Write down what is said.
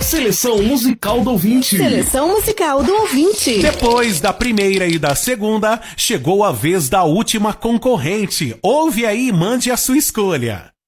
Seleção musical do ouvinte. Seleção musical do ouvinte. Depois da primeira e da segunda, chegou a vez da última concorrente. Ouve aí e mande a sua escolha.